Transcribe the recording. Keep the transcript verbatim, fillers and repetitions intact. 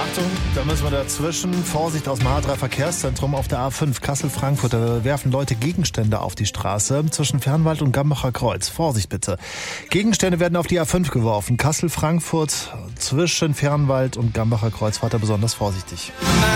Achtung, da müssen wir dazwischen. Vorsicht aus dem H drei Verkehrszentrum auf der A fünf Kassel-Frankfurt. Da werfen Leute Gegenstände auf die Straße zwischen Fernwald und Gambacher Kreuz. Vorsicht bitte. Gegenstände werden auf die A fünf geworfen. Kassel-Frankfurt zwischen Fernwald und Gambacher Kreuz. Fahrt da besonders vorsichtig.